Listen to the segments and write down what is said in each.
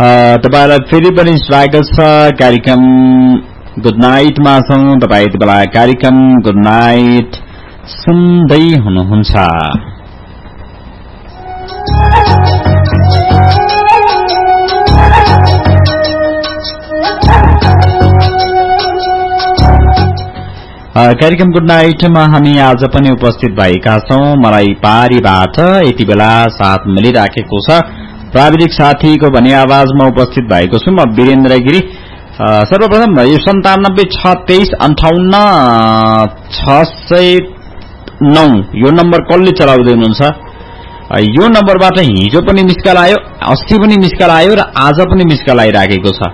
तपाईलाई फेरि पनि स्वागत छ कार्यक्रम गुड नाइटमा छौं। तपाई यति बेला कार्यक्रम गुड नाइट सुन्दै हुनुहुन्छ। कार्यक्रम गुड नाइटमा हामी आज पनि उपस्थित भएका छौं। मलाई पारीबाट यति बेला साथ मिलिराखेको छ प्राविधिक साथीको भने आवाजमा उपस्थित भएको छु म वीरेन्द्र गिरी। सर्वप्रथम यो 9756589609 यो नम्बर कसले चलाउँदै हुनुहुन्छ? यो नम्बरबाट हिजो पनि मिस कल आयो, 80 पनि मिस कल आयो र आज पनि मिस कल आइराखेको छ।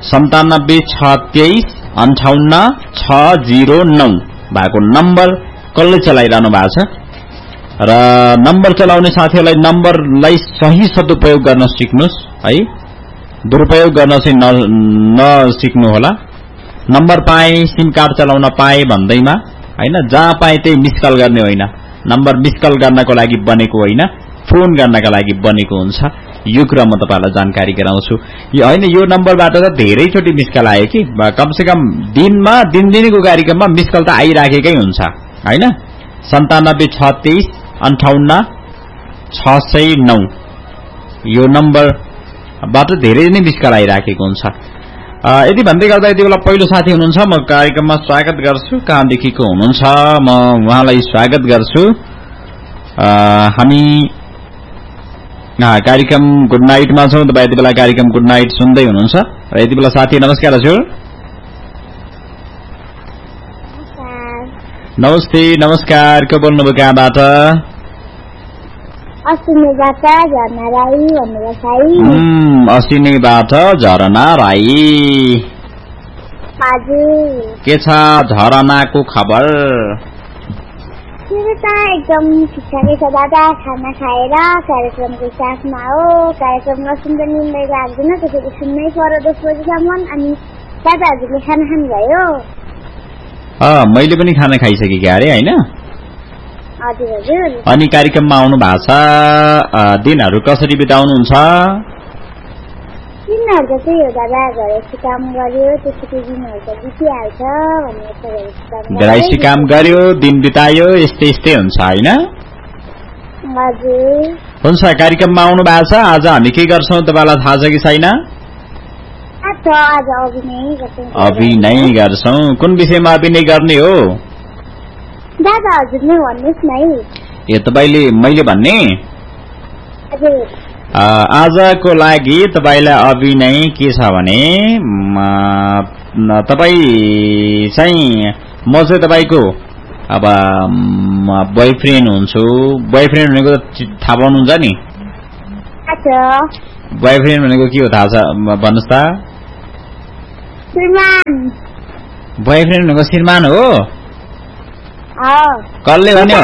9756589609 भएको नम्बर कसले चलाइरहनु भएको छ र नम्बर चलाउने साथीहरुलाई नम्बरलाई सही सदुपयोग गर्न सिक्नुस् है, दुरुपयोग गर्न चाहिँ नसिक्नु होला। नम्बर पाए सिम कार्ड चलाउन पाए भन्दैमा हैन, जहाँ पाए त्यही मिस कल गर्ने होइन। नम्बर मिस कल गर्नको लागि बनेको होइन, फोन गर्नका लागि बनेको हुन्छ। यो कुरा म तपाईलाई जानकारी गराउँछु। यो हैन, यो नम्बरबाट त धेरै चोटी मिस कल आयो कि, कम से कम दिनमा दिनदिनीको कार्यक्रममा मिस कल त आइराखेकै हुन्छ हैन। 9756589609 यो नम्बरबाट धेरै नै मिस कल आइराखेको हुन्छ। यदि भन्दै गर्दा यति बेला पहिलो साथी हुनुहुन्छ, म कार्यक्रममा स्वागत गर्छु। कहाँदेखिको हुनुहुन्छ म उहाँलाई स्वागत गर्छु। हामी कार्यक्रम गुड नाइटमा छौं। तपाई यति बेला कार्यक्रम गुड नाइट सुन्दै हुनुहुन्छ र यति बेला साथी नमस्कार हजुर। नमस्ते नमस्कार, को बोल्नुभयो कहाँबाट? असिनेबाट झरना राई भन्नुभएको छ। असिनेबाट झरना राई। हजुर, के छ झरनाको खबर? मेरो त एकदम ठिकठाकै छ दादा। खाना खाएर कार्यक्रमको साथमा हो। कार्यक्रम नसुन्दा निन्दै लाग्दैन, त्यसैले सुन्नै पर्यो 10 बजीसम्म। अनि दादा हजुरले खाना खानुभयो? मैले पनि खाना खाइसकेँ अरे हैन। हजुर हजुर। अनि कार्यक्रममा आउनु भएको छ। दिनहरू कसरी बिताउनुहुन्छ? दिनहरू त त्यही हो दादा, घरैसी काम गर्यो त्यसपछि दिनहरू त बितिहाल्छ भन्ने। घरैसी काम गर्यो दिन बितायो, यस्तै हुन्छ हैन। हजुर हुन्छ, कार्यक्रममा आउनु भएको छ। आज हामी के गर्छौं तपाईलाई थाहा छ कि छैन? आज अभिनय गर्छौं। कुन विषयमा अभिनय गर्ने हो दादा हजुरले भन्नुहोस् न। ए तपाईले मैले भन्ने? हजुर। आजको लागि तपाईलाई अभिनय के छ भने तपाई चाहिँ म चाहिँ तपाईको अब बोयफ्रेन्ड हुन्छु। बोयफ्रेन्ड भनेको थाहा पाउनुहुन्छ नि? बोयफ्रेन्ड भनेको के हो थाहा छ भन्नुस् त? श्रीमान। बोयफ्रेन्ड भनेको श्रीमान हो? कसले भन्यो?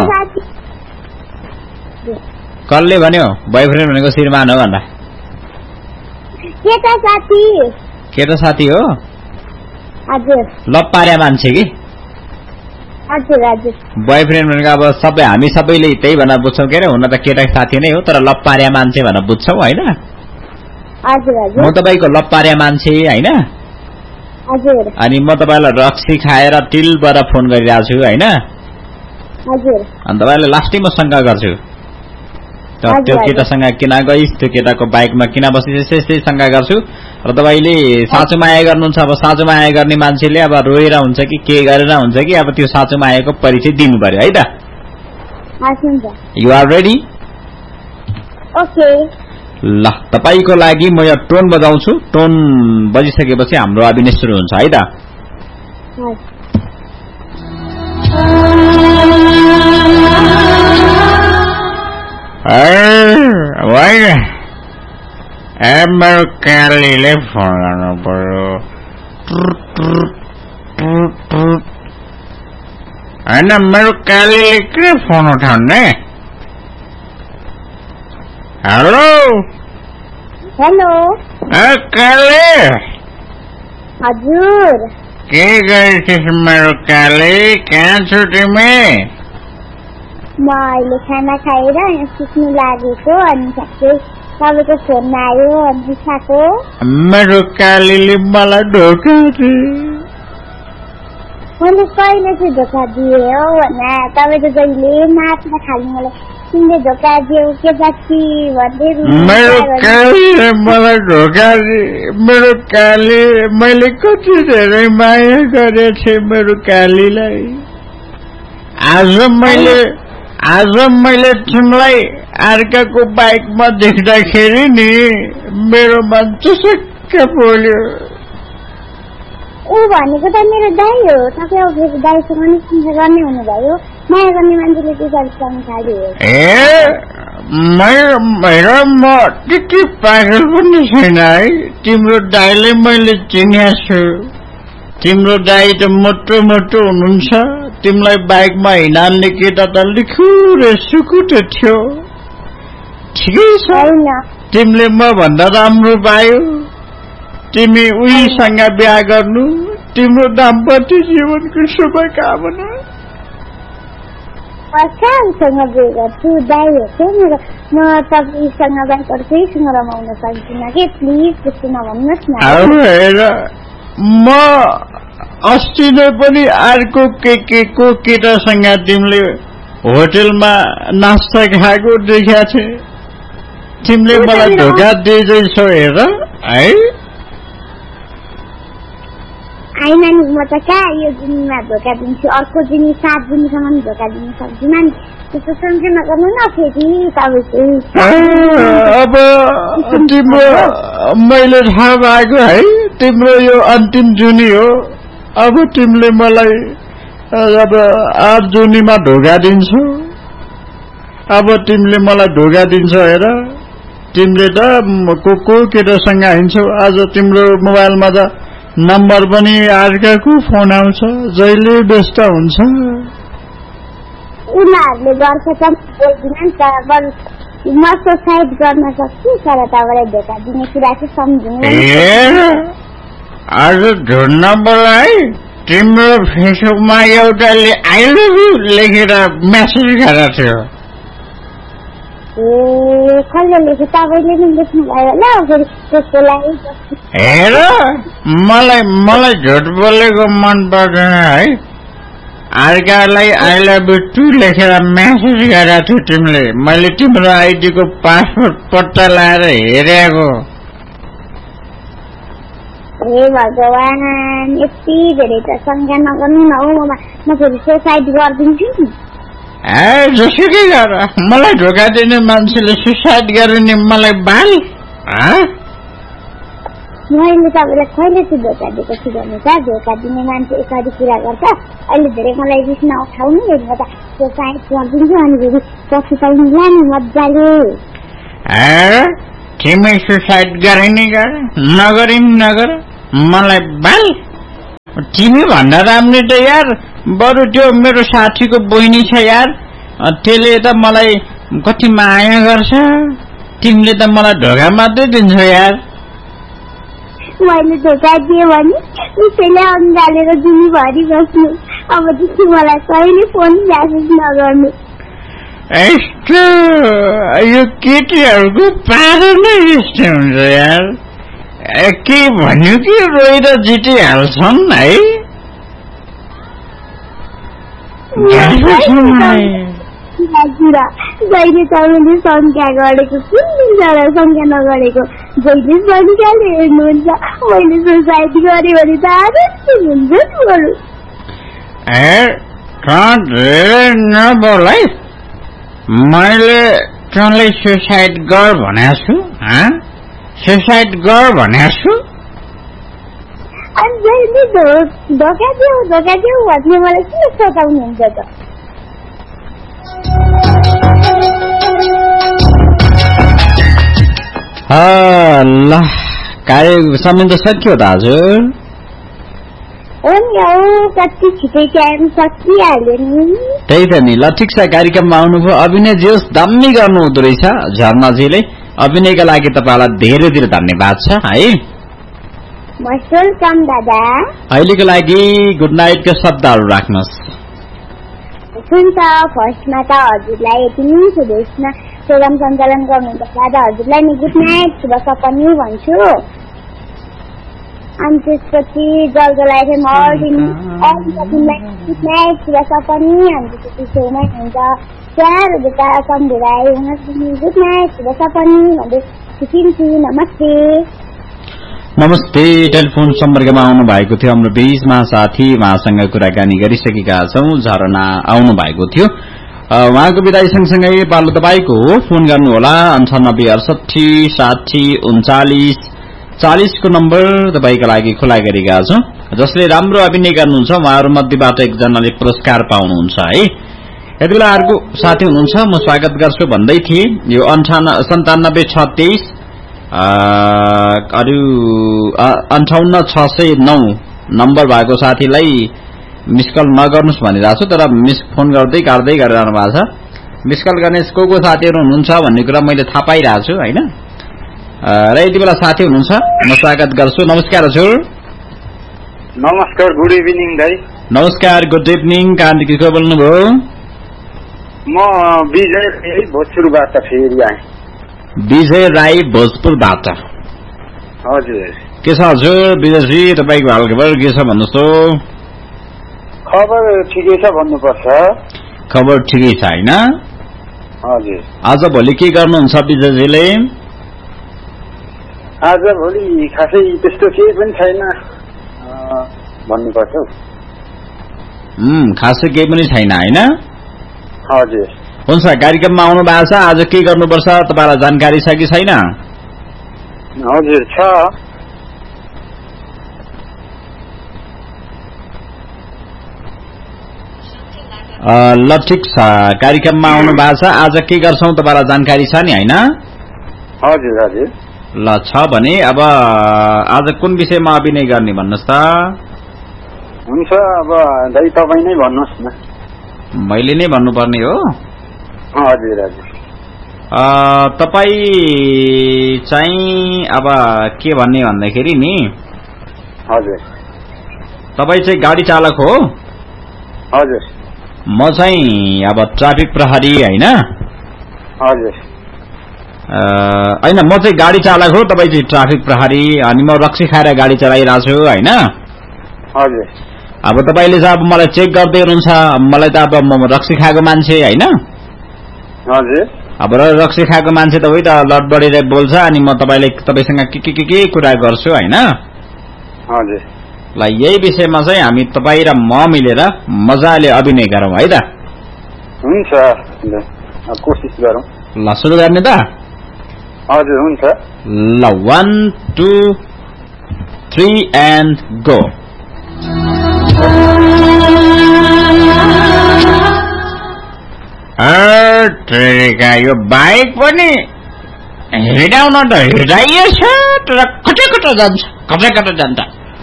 कसले भन्यो बोयफ्रेन्ड भनेको श्रीमान हो भन्दा? केटा साथी। केटा साथी हो? हजुर। लप्पार्या मान्छे कि? हजुर हजुर। बोयफ्रेन्ड भनेको अब सबै हामी सबैले त्यही भनेर बुझ्छौं के अरे, हुन त केटा साथी नै हो तर लप्पार्या मान्छे भनेर बुझ्छौं हैन। हजुर हजुर। म तपाईको लप्पार्या मान्छे हैन। हजुर। अनि म तपाईलाई रक्सी खाएर टिलबाट फोन गरिरहेको छु हैन। हजुर। अनि तपाईलाई लास्टै म शंका गर्छु, त्यो केटासँग किन गइस्, त्यो केटाको बाइकमा किन बसिस्, यस्तै शंका गर्छु। र तपाईले साँचो माया गर्नुहुन्छ। अब साँचो माया गर्ने मान्छेले अब रोएर हुन्छ कि के गरेर हुन्छ कि अब त्यो साँचो मायाको परिचय दिनु पर्यो है त। You are ready? ओके। ल तपाईको लागि म यो टोन बजाउँछु। टोन बजिसकेपछि हाम्रो अभिनय सुरु हुन्छ है त। मेरो कालीले फोन गर्नु पर्यो होइन, मेरो कालीले के फोन उठाउने? Hello hello. काली। हजुर। के गरिस् मेरो काली? कहाँ छु तिमी? म अहिले खाना खाएर यहाँ सुत्नु लागेको अनि ठ्याक्कै तपाईँको फोनमा आयो दिशाको। मेरो कालीले मलाई धोका दिए। मैले कहिले चाहिँ धोका दिए हो भन्दा तपाईँ त जहिले मात्र खाली मलाई तिमीले धोका दियो के जाति भन्दै मेरो कालीले मलाई धोका दिए। मेरो काली मैले कति धेरै माया गरेथे मेरो कालीलाई। आज मैले तिमीलाई अर्काको बाइकमा देख्दाखेरि नि मेरो मन चुसक्क बोल्यो। ऊ भनेको त मेरो दाइ हो। तपाईँ अबको दाइसँग नि चिन्ता गर्ने हुनुभयो। माया गर्ने मान्छेले त्यसरी गर्न थाल्यो। म त्यति पागल पनि छैन है। तिम्रो दाइले मैले चिनेको छु। तिम्रो दाइ त मोटो मोटो हुनुहुन्छ। तिमीलाई बाइकमा हिँड्ने केटा त लिखुरे सुकुटे थियो। ठिकै छ, तिमीले म भन्दा राम्रो पायो। तिमी उहीसँग बिहा गर्नु। तिम्रो दाम्पत्य जीवनको शुभकामना। कहाँसँग बिहे गर्छु? दाइ हो क्या मेरो। म तपाईँसँग बिहा गर्छु, यहीसँग रमाउन सक्दिनँ कि। प्लिज त्यस्तो नभन्नुहोस् न। हेर, म अस्ति नै पनि अर्को को केटासँग तिमीले होटेलमा नास्ता खाएको देखेको थिएँ। तिमीले मलाई धोका दिएछौ हेर है। होइन नि, म त कहाँ यो दिनमा धोका दिन्छु। अर्को दिन 7 दिनसम्म धोका दिन सक्दिनँ नि। त्यस्तो सम्झना नगर्नु न फेरि तपाईँ। अब तिम्रो मैले थाहा भएको है। तिम्रो यो अन्तिम जुनी हो। अब तिमीले मलाई अब 8 जुनीमा धोका दिन्छौ। अब तिमीले मलाई धोका दिन्छौ हेर। तिमीले त को केटासँग हिँड्छौ। आज तिम्रो मोबाइलमा त नम्बर पनि अर्काको फोन आउँछ। जहिले व्यस्त हुन्छ। उनीहरूले गर्छ त बोल्दिनँ नि त। बरु म सुसाइड गर्न सक्छु तर तपाईँलाई धोका दिने कुरा चाहिँ सम्झिनु। आज झुड्न बोलाइ। तिम्रो फेसबुकमा एउटाले आई लभ यु लेखेर मेसेज गरेको थियो। कसले लेख्यो? तपाईँले नि लेख्नु भयो होला। फेरि त्यसको लागि हेर, मलाई झुट बोलेको मन पर्दैन है। अर्कालाई आई लभ यु टु लेखेर मेसेज गरेको थियो तिमीले। मैले तिम्रो आइडीको पासपोर्ट पत्ता लगाएर हेरेको। हे भगवान्, यति धेरै त शङ्का नगर्नु न हौ। म फेरि सुसाइड गरिदिन्छु नि। जसुकै गर। मलाई धोका दिने मान्छेले सुसाइड गर्ने मलाई बाल। मैले तपाईँलाई कहिले चाहिँ धोका दिएको छु भन्नु त? धोका दिने मान्छे यसरी कुरा गर्छ। अहिले धेरै मलाई रिस नउठाउनु। म त सुसाइड गरिदिन्छु अनि फेरि पछुताउनुला नि मजाले। तिमी सुसाइड गरे नि गर, नगरे नि नगर, मलाई बाल। तिमी भन्दा राम्रो त यार बरु त्यो मेरो साथीको बहिनी छ यार। त्यसले त मलाई कति माया गर्छ। तिमीले त मलाई धोका मात्रै दिन्छौ यार। मैले धोका दिएँ भने उसैले अँगालेर दिनभरि बस्नु। अबदेखि मलाई कहिले फोन म्यासेज नगर्नु। यस्तो यो केटीहरूको पारो नै यस्तो हुन्छ यार। के भन्यो कि रोएर जितिहाल्छन् है। जहिले तपाईँले सङ्ख्या गरेको कुन दिन सङ्ख्या नगरेको जहिले सङ्ख्याले हेर्नुहुन्छ। मैले सुसाइड गरेँ भने त आदर्श हुन्छ नि बरु। धेरै नबोल है। मैले तँलाई सुसाइड गर भनेको छु। सुसाइड गर भनेको छु। अनि जहिले धोका देऊ भन्ने मलाई किन सताउनुहुन्छ त? ल कार्य समय त सक्यो त हजुर। हो नि हौ, कति छिटै टाइम सकिहाल्यो नि। त्यही त नि। ल ठिक छ, कार्यक्रममा आउनुभयो। अभिनय जे दामी गर्नु हुँदो रहेछ झर्नाजीले। अभिनयका लागि तपाईँलाई धेरै धेरै धन्यवाद छ है। वेलकम दादा। अहिलेको लागि गुड नाइटको शब्दहरू राख्नुहोस्। हुन्छ, फर्स्टमा त हजुरलाई यति नै शुभेच्छा प्रोग्राम सञ्चालन गर्नुहुन्छ दादा हजुरलाई नि गुड नाइट शुभ सपनी भन्छु। अनि त्यसपछि जलजला एफएम अरूलाई गुड नाइट शुभ सपनी। अनि त्यसपछि छेउमै हुन्छ चार बेटा सम्झुराई उहाँ गुड नाइट शुभ सपनी भन्दै छुट्टिन्छु। नमस्ते। नमस्ते। टेलिफोन सम्पर्कमा आउनु भएको थियो हाम्रो बीचमा साथी, उहाँसँग कुराकानी गरिसकेका छौं। झरना आउनु भएको थियो, उहाँको विदाई सँगसँगै पालो तपाईको फोन गर्नुहोला 9860603940 को नम्बर तपाईको लागि खुला गरेका छौं। जसले राम्रो अभिनय गर्नुहुन्छ उहाँहरू मध्येबाट एकजनाले पुरस्कार पाउनुहुन्छ है। यति बेला अर्को साथी हुनुहुन्छ, म स्वागत गर्छु भन्दै थिए। यो 97623 अरु 58609 नम्बर भएको साथीलाई मिस कल नगर्नुस् भनिरहेको छु, तर मिस फोन गर्दै काट्दै गरिरहनु भएको छ। मिस कल गर्ने को साथीहरू हुनुहुन्छ भन्ने कुरा मैले थाहा पाइरहेको छु हैन। र यति बेला साथी हुनुहुन्छ, म स्वागत गर्छु। नमस्कार हजुर। नमस्कार, गुड इभिनिङ दाइ। नमस्कार, गुड इभिनिङ। कहाँदेखि को बोल्नुभयो? म विजय भोजपुरबाट फेरि आएँ। विजय राई भोजपुरबाट। हजुर। के छ हजुर विजयजी, तपाईको हालखबर के छ भन्नुहोस् त? खबर ठिकै छ भन्नुपर्छ। खबर ठिकै छ हैन? हजुर। आज भोलि के गर्नुहुन्छ विजयजीले? आज भोलि खासै त्यस्तो केही पनि छैन भन्नुपर्छ। खासै केही पनि छैन हैन? हजुर। हुन्छ, कार्यक्रममा आउनु भएको छ, आज के गर्नुपर्छ तपाईलाई जानकारी छ कि छैन? हजुर छ। ल ठिक छ, कार्यक्रममा आउनु भएको छ, आज के गर्छौं तपाईलाई जानकारी छ नि हैन? हजुर हजुर। ल छ भने अब आज कुन विषयमा अभिनय गर्ने भन्नुहोस् त? हुन्छ, अब दाइ तपाईँ नै भन्नुहोस् न। मैले नै भन्नुपर्ने हो? हजुर हजुर। तपाईँ चाहिँ अब के भन्ने भन्दाखेरि नि, हजुर तपाईँ चाहिँ गाडी चालक हो? हजुर। म चाहिँ अब ट्राफिक प्रहरी हैन? हजुर। हैन, म चाहिँ गाडी चालक हो, तपाईँ चाहिँ ट्राफिक प्रहरी, अनि म रक्सी खाएर गाडी चलाइरहेको छु हैन? हजुर। अब तपाईले चाहिँ अब मलाई चेक गर्दै हुनुहुन्छ, मलाई त अब म रक्सी खाएको मान्छे हैन? हजुर। अब रक्सी खाएको मान्छे त होइ त लडबडीले बोल्छ, अनि म तपाईसँग के कुरा गर्छु हैन? हजुर। ल यही विषयमा चाहिँ हामी तपाई र म मिलेर मजाले अभिनय गरौँ है त? हुन्छ, कोसिस गरौँ। ल सुरु गर्ने त? हजुर हुन्छ। ल 1 2 3 एन्ड गो। यो बाइक पनि हिँडाउन त हिँडाइएछ, तर कता कता जान्छ, कता कता जान्छ।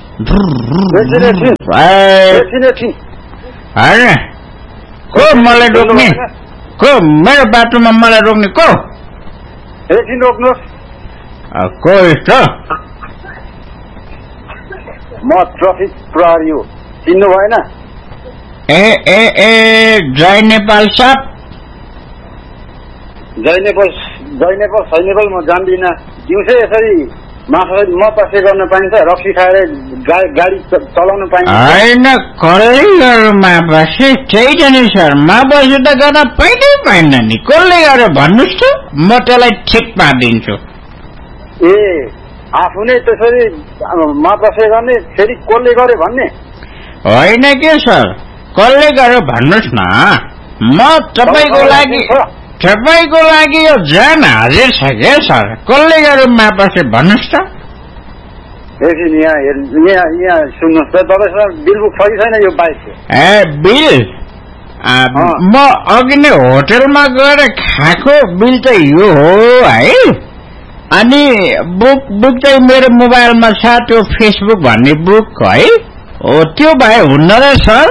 को मलाई रोक्ने? को मेरो बाटोमा मलाई रोक्ने को? को यस्तो? म ट्राफिक प्रहरी हो, चिन्नु भएन? ए ए ए जय नेपाल साहब। जय नेपाल सै नेपाल म जान्दिनँ। दिउँसो यसरी म पसे गर्न पाइन्छ? रक्सी खाएर गाडी चलाउन पाइन्छ? होइन, कसले बसे त्यही त नि सर, बसे त गर्न पाइँदैन नि। कसले गरेर भन्नुहोस् त, म त्यसलाई ठिक पारिदिन्छु। ए आफू नै त्यसरी बसे गर्ने, फेरि कसले गरे भन्ने होइन के सर, कसले गरेर भन्नुहोस् न। म तपाईँको लागि यो जान हाजिर छ क्या सर, कसले गरेर बसे भन्नुहोस् त। एकछिन यहाँ सुन्नुहोस् त, तपाईँसँग बिल बुक छ कि छैन यो बाइकको? ए बिल? म अघि नै होटलमा गएर खाएको बिल त यो हो है। अनि बुक चाहिँ मेरो मोबाइलमा छ, त्यो फेसबुक भन्ने बुक है, हो त्यो भए हुन्न र सर?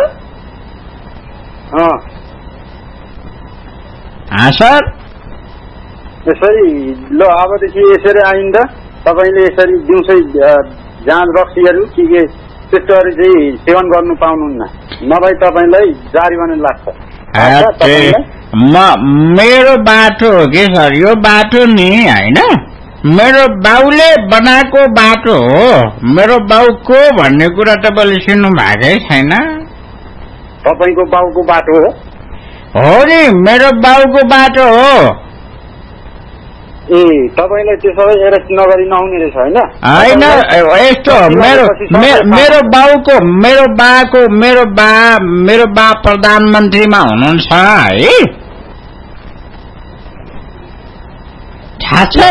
सर यसरी ल अबदेखि यसरी आइन्दा तपाईँले यसरी दिउँसै जाँच रक्सीहरू के त्यस्तोहरू चाहिँ सेवन गर्नु पाउनुहुन्न, नभए तपाईँलाई जारिवाना लाग्छ। मेरो बाटो हो कि सर, यो बाटो नि होइन मेरो बाउले बनाएको बाटो हो। मेरो बाउ को भन्ने कुरा तपाईँले सुन्नु भएकै छैन? तपाईँको बाउको बाटो हो नि, मेरो बाउको बाटो हो। ए तपाईँले त्यसो भए एरेस्ट नगरी नहुने रहेछ होइन? होइन यस्तो मेरो बा प्रधानमन्त्रीमा हुनुहुन्छ है, थाहा छ?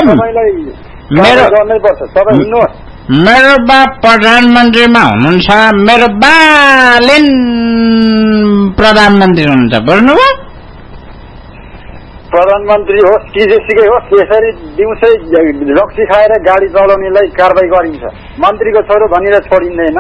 मेरो बा प्रधानमन्त्रीमा हुनुहुन्छ, मेरो बाले प्रधानमन्त्री हुनुहुन्छ। बुझ्नुभयो? प्रधानमन्त्री होस् कि जेसुकै होस्, यसरी दिउँसै रक्सी खाएर गाडी चलाउनेलाई कारवाही गरिन्छ। मन्त्रीको छोरो भनेर छोडिँदैन।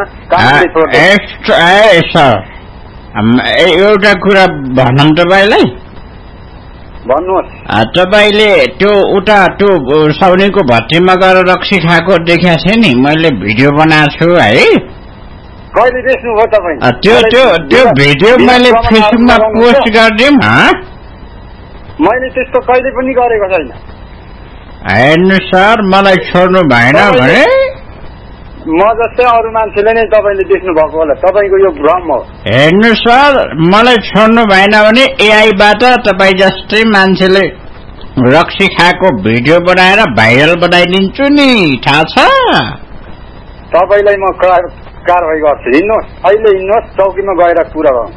एउटा कुरा भनौँ तपाईँलाई, भन्नुहोस्। तपाईँले त्यो साउनीको भट्टीमा गएर रक्सी खाएको देखाएको छ नि, मैले भिडियो बनाएको छु है। कहिले देख्नुभयो तपाईँ? त्यो भिडियो मैले फेसबुकमा पोस्ट गरिदिउँ। मैले त्यस्तो कहिले पनि गरेको छैन। हेर्नु सर, मलाई छोड्नु भएन भने म जस्तै अरू मान्छेले नै तपाईँले देख्नु भएको होला। तपाईँको यो भ्रम हो। हेर्नु सर, मलाई छोड्नु भएन भने एआईबाट तपाईँ जस्तै मान्छेले रक्सी खाएको भिडियो बनाएर भाइरल बनाइदिन्छु नि, थाहा छ? तपाईँलाई म कारवाही गर्छु। हिँड्नुहोस्, अहिले हिँड्नुहोस्, चौकीमा गएर कुरा गरौँ।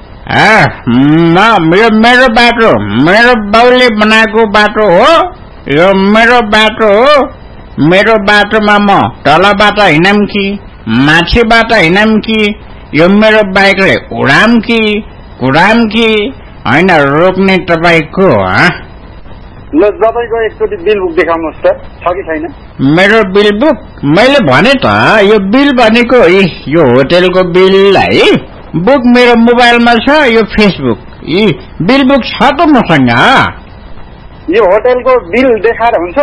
मेरो बाटो, मेरो बाउले बनाएको बाटो हो, यो मेरो बाटो हो। मेरो बाटोमा म तलबाट हिँडम कि माथिबाट हिँडम कि यो मेरो बाइकले उडाम कि कुडाम कि होइन रोक्ने तपाईँको? ल तपाईँको एकचोटि बिल बुक देखाउनुहोस् त, छ कि छैन? मेरो बिल बुक? मैले भने त यो बिल भनेको यो होटेलको बिल है, बुक मेरो मोबाइलमा छ, यो फेसबुक बिल बुक छ त मसँग। यो होटेलको बिल देखाएर हुन्छ?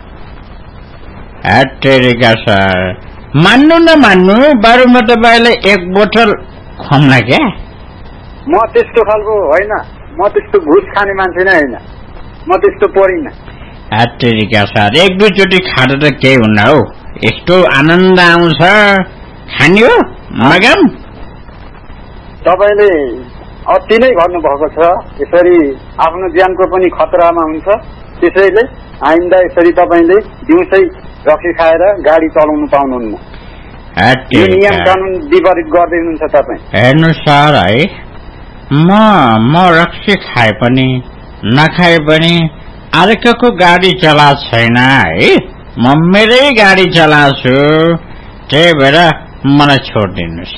हेटेरिका सर, मान्नु नमान्नु बरु म तपाईँलाई एक बोतल खुवाउन क्या? म त्यस्तो खालको होइन, म त्यस्तो घुस खाने मान्छे नै होइन, म त्यस्तो परिन। हेटेरिका सर, एक दुईचोटि खाँदा त केही हुन्न हौ, यस्तो आनन्द आउँछ खाने हो मगाम। तपाईँले अति नै गर्नुभएको छ, यसरी आफ्नो ज्यानको पनि खतरामा हुन्छ। त्यसैले आइन्दा यसरी तपाईँले दिउँसै रक्सी खाएर गाडी चलाउनु पाउनुहुन्न। यो नियम कानुन विपरीत गर्दै हुनुहुन्छ तपाईँ। हेर्नु सर है, म रक्सी खाए पनि नखाए पनि अर्काको गाडी चलाएको छैन है, म मेरै गाडी चलाउँछु। त्यही भएर मलाई छोडिदिनुहोस्।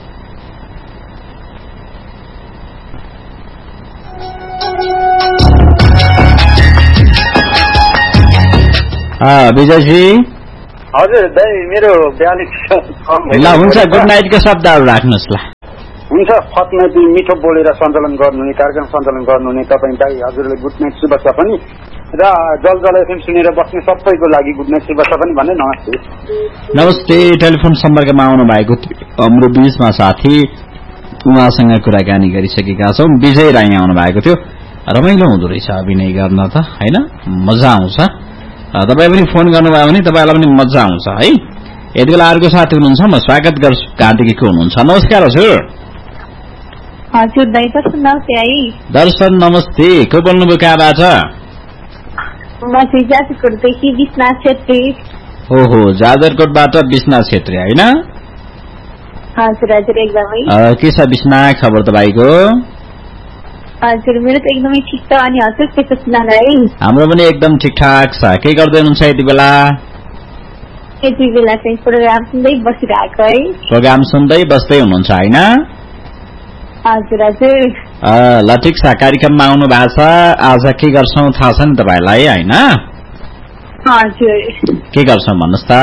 विजयजी। हजुर दाइ, मेरो 42 ल हुन्छ, गुड नाइटको शब्दहरू राख्नुहोस् ल। हुन्छ, फतमती मिठो बोलेर सञ्चालन गर्नुहुने, कार्यक्रम सञ्चालन गर्नुहुने तपाईँ दाइ हजुरले गुड नाइट शुभेच्छा पनि, र जल एफएम सुनेर बस्ने सबैको लागि गुड नाइट शुभेच्छा पनि भन्दै नमस्ते। नमस्ते। टेलिफोन सम्पर्कमा आउनु भएको हाम्रो बीचमा साथी, उहाँसँग कुराकानी गरिसकेका छौँ। विजय राई आउनु भएको थियो। रमाइलो हुँदो रहेछ अभिनय गर्न त होइन, मजा आउँछ। तपाईँ पनि फोन गर्नुभयो भने तपाईँलाई पनि मजा आउँछ है। यति बेला अर्को साथी हुनुहुन्छ, म स्वागत गर्छु। कहाँदेखि को हुनुहुन्छ? नमस्कार हजुर। हजुर दाइ, दर्शन नमस्ते। को बोल्नुभयो, कहाँबाट? म चाहिँ जाजरकोटदेखि विश्वनाथ छेत्री। ओहो, जाजरकोटबाट विश्वनाथ छेत्री होइन? हजुर हजुर, एकदमै। के छ विश्वनाथ खबर तपाईँको? हजुर, मेरो त एकदमै ठिक छ। अनि हजुर के छ सुनालाई? हाम्रो पनि एकदम ठिकठाक छ। के गर्दै हुनुहुन्छ यति बेला? यति बेला चाहिँ प्रोग्राम सुन्दै बसिरहेको है। प्रोग्राम सुन्दै बस्दै हुनुहुन्छ होइन? हजुर हजुर। ल ठिक छ, कार्यक्रममा आउनु भएको छ। आज के गर्छौँ थाहा छ नि तपाईँलाई होइन? हजुर। के गर्छौँ भन्नुहोस् त?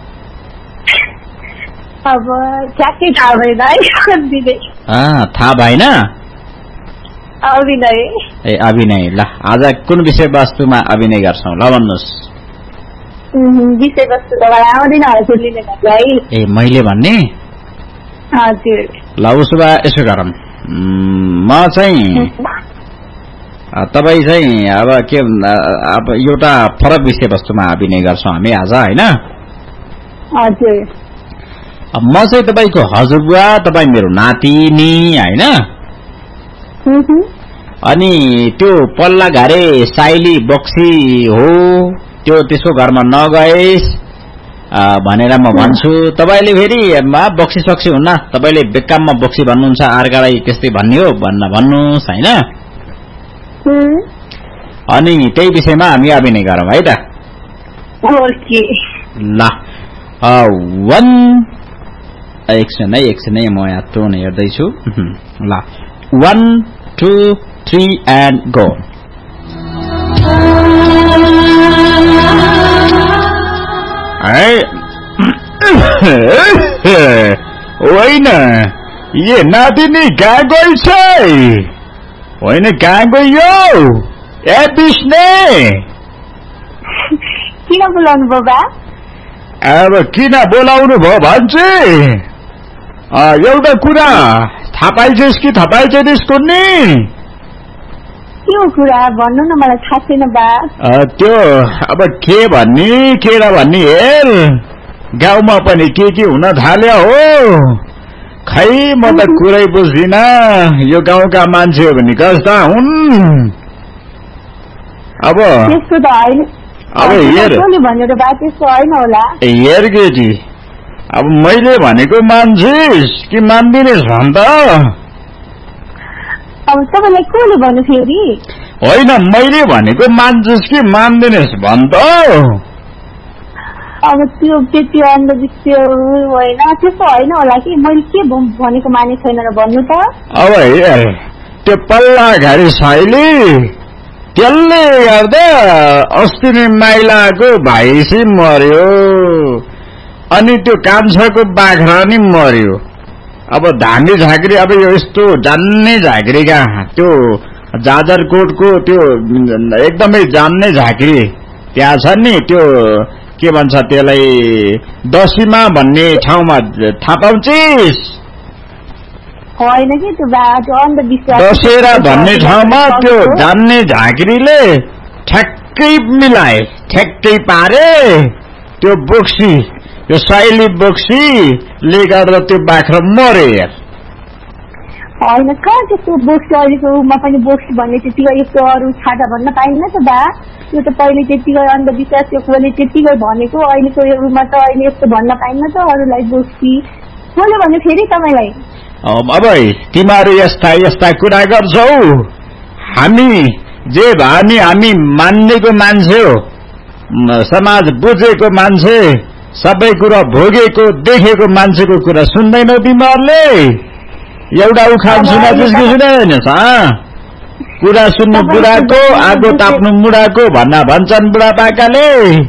अब ठ्याक्कै थाहा भएन है। थाहा भएन? अभिनय। ए अभिनय। ल आज कुन विषय वस्तुमा अभिनय गर्छौँ ल भन्नुहोस्? विषय वस्तु तपाईँ आउँदैन हजुरले है। ए मैले भन्ने? हजुर। ल उसो भए यसो गरौँ, म चाहिँ तपाई चाहिँ अब के अब एउटा फरक विषयवस्तुमा अभिनय गर्छौं हामी आज हैन हजुर म चाहिँ तपाईको हजुरबुवा तपाई मेरो नातिनी हैन अनि त्यो पल्ला घरे साइली बक्सी हो त्यो त्यसको घरमा नगएस् भनेर म भन्छु तपाईले फेरि बक्सी सक्सी हुन्न तपाईले बेकाममा बक्सी भन्नुहुन्छ अर्कालाई त्यस्तै भन्ने हो भन्नुस् हैन अनि त्यही विषयमा हामी अभिनय गरौँ है त ओके ल एकछिन है म यहाँ टोन हेर्दैछु ल 1 2 3 and go होइन ये नातिनी कहाँ गई छ होइन कहाँ गयो ए बिस्ने किन बोलाउनु भयो बा अब किन बोलाउनु भयो भन्छ एउटा कुरा थाहा पाइछस् कि थाहा पाइछस् कुन्नी के हो कुरा भन्नु न मलाई थाहा छैन बा त्यो अब के भन्ने के नभन्ने हेर गाउँमा पनि के हुन थाल्यो हो खै म त कुरै बुझ्दिन यो गाउँका मान्छे हो भने कस्ता हुन् अब त्यस्तो त हैन अब हेर भनेर बा त्यस्तो हैन होला हेर केटी अब मैले भनेको मान्छेस् कि मान्दिनेस् भन् त अब तपाईलाई कोले भन्नु फेरि होइन मैले भनेको मान्छेस् कि मान्दिनेस् भन् त अब त्यो त्यति अन्धविश्वास होइन त्यस्तो होइन होला कि मैले के भनेको माने छैन र भन्नु त अब हेर त्यो पल्ला घरे साइली त्यसले गर्दा अस्ति नै माइलाको भाइसी मर्यो अनि त्यो कान्छाको बाख्रा नि मर्यो अब धामी झाँक्री अब यो यस्तो जान्ने झाँक्रीका त्यो जाजरकोटको त्यो एकदमै जान्ने झाँक्री त्यहाँ छ नि त्यो के भन्छ त्यसलाई दसीमा भन्ने ठाउँमा थाहा पाउँछिस् होइन कि त्यो अन्धविश्वास दशहरा भन्ने ठाउँमा त्यो जान्ने झाँक्रीले ठ्याक्कै मिलाए ठ्याक्कै पारे त्यो बोक्सी यो साइली बोक्सीले गर्दा त्यो बाख्रा मरे यार होइन कहाँ त्यस्तो बोक्सी अहिलेको रूपमा पनि बोक्सी भन्ने त्यतिकै यस्तो अरू छाटा भन्न पाइन्न त बा त्यो त पहिले त्यतिकै अन्धविश्वास त्यो कसले त्यतिकै भनेको अहिलेको यो रूपमा त अहिले यस्तो भन्न पाइन्न त अरूलाई बोक्सी कसले भन्यो फेरि तपाईँलाई अब तिमीहरू यस्ता कुरा गर्छौ हामी जे भने हामी मान्नेको मान्छे हो समाज बुझेको मान्छे सबै कुरा भोगेको देखेको मान्छेको कुरा सुन्दैनौ तिमीहरूले एउटा उखान सुनाछस् कि सुनाएनस् कुरा सुन्नु बुढाको आगो ताप्नु मुढाको भन्छन् बुढापाकाले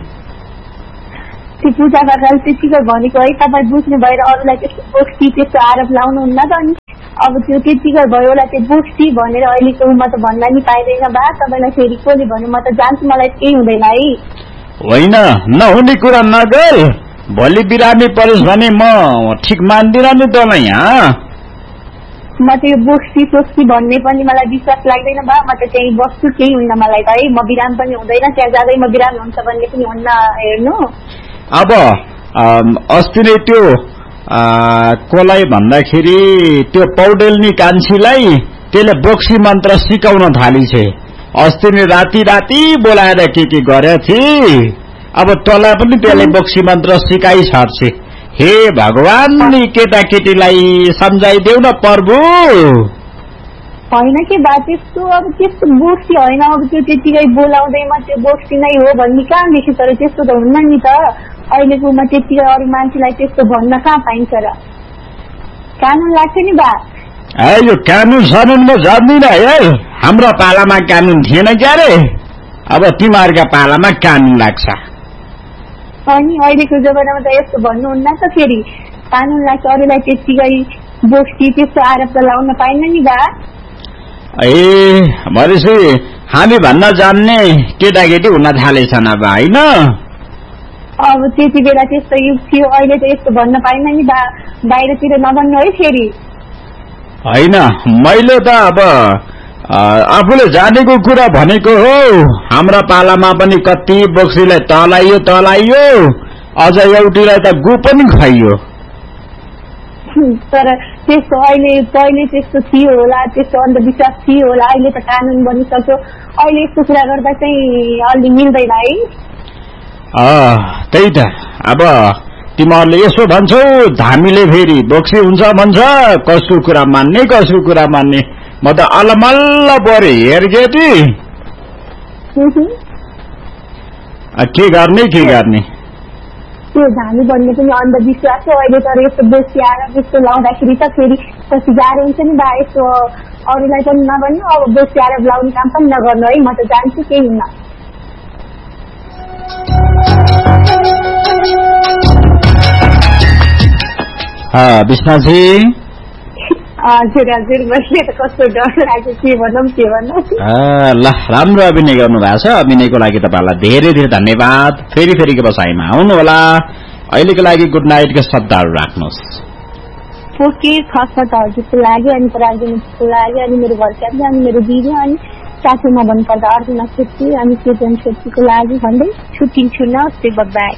त्यो पूजा पाकाले त्यतिकै भनेको है तपाईँ बुझ्नु भएर अरूलाई त्यस्तो बोक्सी त्यस्तो आरोप लाउनुहुन्न त अनि अब त्यो त्यतिकै भयो होला त्यो बोक्सी भनेर अहिलेको उमा त भन्न नि पाइँदैन बा तपाईँलाई फेरि कसले भन्यो म त जान्छु मलाई केही हुँदैन है होइन नहुने कुरा नगर भोलि बिरामी परिस् भने म ठिक मान्दिन नि तँलाई यहाँ म त यो बोक्सी सोक्सी भन्ने पनि मलाई विश्वास लाग्दैन बा म त त्यही बस्छु केही हुन्न मलाई त है म बिराम पनि हुँदैन त्यहाँ जाँदै म बिरामी हुन्छ भन्ने पनि हुन्न हेर्नु अब अस्ति नै त्यो कोलाई भन्दाखेरि त्यो पौडेलनी कान्छीलाई त्यसले बोक्सी मन्त्र सिकाउन थाली छे अस्ति नै राति बोलाएर के गरे थिए अब तँलाई पनि त्यसले बोक्सी मन्त्र सिकाइ छाड्छे हे भगवान नि केटाकेटीलाई सम्झाइदेऊ न प्रभु होइन के बा त्यस्तो अब त्यस्तो बोक्सी होइन अब त्यो त्यतिकै बोलाउँदैमा त्यो बोक्सी नै हो भन्ने कहाँदेखि तर त्यस्तो त हुन्न नि त अहिलेकोमा त्यतिकै अरू मान्छेलाई त्यस्तो भन्न कहाँ पाइन्छ र कानुन लाग्छ नि बा यो कानुन सानुन म जान्दिन है हाम्रो पालामा कानुन थिएन क्यारे अब तिमीहरूका पालामा कानुन लाग्छ अनि अहिलेको जमानामा त यस्तो भन्नुहुन्न त फेरि कानुन लाग्छ अरूलाई त्यतिकै बोक्सी त्यस्तो आरोप त लाउन पाइन्न नि बा भनेपछि हामी भन्न जान्ने केटाकेटी हुन थालेछन् अब होइन अब त्यति बेला त्यस्तो युग थियो अहिले त यस्तो भन्न पाइन्न नि बा बाहिरतिर नभन्नु है फेरि होइन मैले त अब आफूले जानेको कुरा भनेको हो। हाम्रा पालामा पनि कति बोक्सीलाई तलाइयो अझ एउटीलाई त गु पनि खाइयो। तर त्यस्तो पहिले त्यस्तो थियो होला, त्यस्तो अन्धविश्वास थियो होला। अहिले त कानुन बनिसक्यो, अहिले यस्तो कुरा गर्दा चाहिँ अलि मिल्दैन है। त्यही त। अब तिमीहरूले यसो भन्छौ, धामीले फेरि बोक्सी हुन्छ भन्छ, कसको कुरा मान्ने कसको कुरा मान्ने। म त अलमल्ल परे हेर्के के गर्ने त्यो धामी भन्ने पनि अन्धविश्वास हो अहिले। तर यस्तो बोक्सी आएर त्यस्तो लाउँदाखेरि त फेरि कति गाह्रो हुन्छ नि बा। यस्तो अरूलाई पनि नगर्नु, अब बोक्सी आएर लाउने काम पनि नगर्नु है। म त जान्छु, केही हुन्न। विष्णाजी हजुर मैले त कस्तो डर लाग्यो, के भनौँ। ल, राम्रो अभिनय गर्नु भएको छ। अभिनयको लागि तपाईँलाई धेरै धेरै धन्यवाद। फेरिको बसाइमा आउनु होला। अहिलेको लागि गुड नाइटको शब्दहरू राख्नुहोस्। ओके, खास त हजुरको लागि, अनि पराजनीको लागि, अनि मेरो घरकाले, अनि मेरो दिदी, अनि साथीमा भन्नुपर्दा अर्जुना छेत्री, अनि चेतन छेत्रीको लागि भन्दै छुट्टिन्छु न। बाई।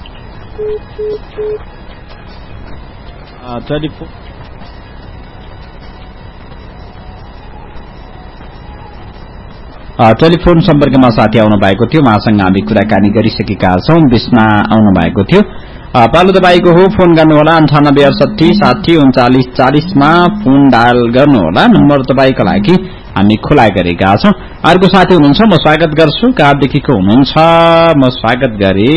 टेलिफोन सम्पर्कमा साथी आउनु भएको थियो, उहाँसँग हामी कुराकानी गरिसकेका छौं। बिचमा आउनु भएको थियो। पालो तपाईको हो, फोन गर्नुहोला 9868 मा फोन डायल गर्नुहोला। नम्बर तपाईको लागि हामी खुला गरेका छौं। अर्को साथी हुनुहुन्छ, म स्वागत गर्छु। कहाँदेखिको हुनुहुन्छ? म स्वागत गरे।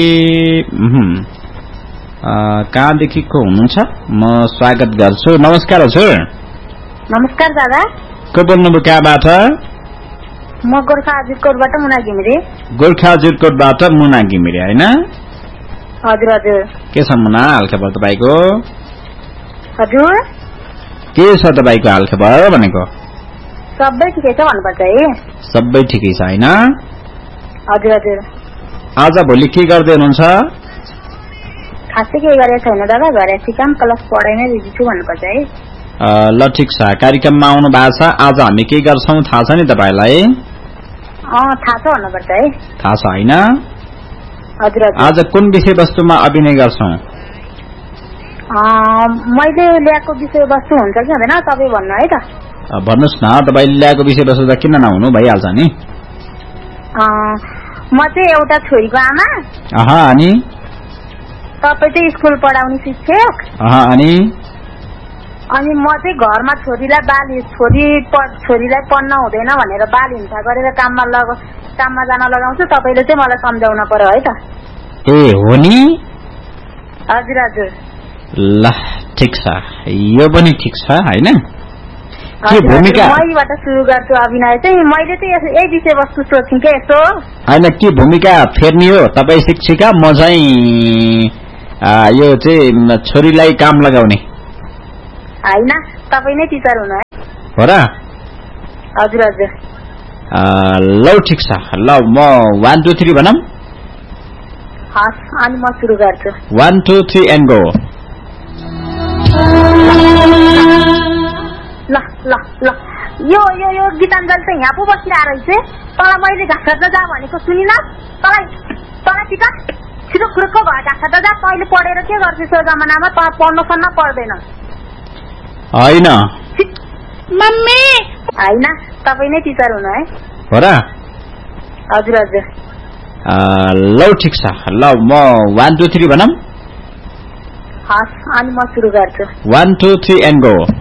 कहाँदेखिको हुनुहुन्छ? म स्वागत गर्छु। नमस्कार हजुर। नमस्कार दादा। को बोल्नुभयो, कहाँबाट? म गोर्खा जिरकोटबाट मुना घिमिरे। गोर्खा जिरकोटबाट मुना घिमिरे हैन? हजुर। के छ मुना हालखबर तपाईको? हजुर, के छ तपाईको हालखबर भनेको? सबै ठिकै छ भन्नुपर्छ है। सबै ठिकै छ हैन? हजुर। आज भोलि के गर्दै हुनुहुन्छ? खासै केही गरेको छैन दादा, घरै काम क्लास पढाइमै बिजी छु भन्नुपर्छ है। ल ठिक छ। कार्यक्रममा आउनु भएको छ। आज हामी के गर्छौं थाहा छ नि तपाईलाई? थाहा छ भन्नुपर्छ है। थाहा छ हैन? हजुर। आज कुन विषय वस्तुमा अभिनय गर्छौं? मैले ल्याएको विषय वस्तु हुन्छ कि हुँदैन तपाईँ भन्नु है त। भन्नुस् न, तपाईले ल्याएको विषय वस्तु त किन नहुनु, भइहाल्छ नि। म चाहिँ एउटा छोरीको आमा। अनि तपाईँ चाहिँ स्कुल पढाउने शिक्षक। अनि म चाहिँ घरमा छोरीलाई पढ्न हुँदैन भनेर बाल हिंसा गरेर काममा जान लगाउँछु। तपाईले चाहिँ मलाई सम्झाउन पर्यो है त। ए हो नि? हजुर। ल ठिक छ, यो पनि ठिक छ हैन? के भूमिका? मैबाट सुरु गर्छु अभिनय चाहिँ। मैले चाहिँ यही विषय वस्तु सोध्छु के यसो हैन, के भूमिका फेर्ने हो? तपाईँ शिक्षिका, म चाहिँ यो चाहिँ छोरीलाई काम लगाउने हैन, तपाईँ नै टिचर हुनु है। हो र? हजुर। ल ठिक छ। ल म 1 2 3 भनौं। हस्, अनि म सुरु गर्छु। 1 2 3 एन्ड गो। ल यो गीताञ्जल चाहिँ यहाँ पो बसिरहेको रहेछ। तँलाई मैले घाँस काट्न जा भनेको सुनिन? तँलाई छिटो खुर्को भयो, घाँस काट्न जा। तैँले पढेर के गर्छस् यो जमानामा? तँ पढ्नु पर्दैन हैन? मम्मी हैन, तपाईँ नै टिचर हुनु है। हो र? हजुर। ल ठिक छ। ल म 1 2 3 भनौं। हस्, अनि म सुरु गर्छु। 1 2 3 एन्ड गो।